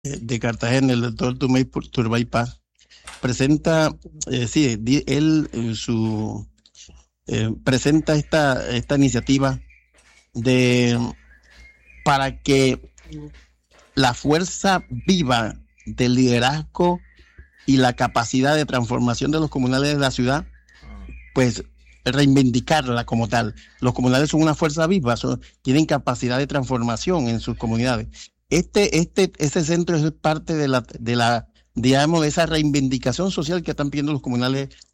de Cartagena, el doctor Turbay Paz, presenta, él en su presenta esta iniciativa de para que la fuerza viva del liderazgo y la capacidad de transformación de los comunales de la ciudad, pues reivindicarla como tal. Los comunales son una fuerza viva, tienen capacidad de transformación en sus comunidades. Ese centro es parte digamos, de esa reivindicación social que están pidiendo los comunales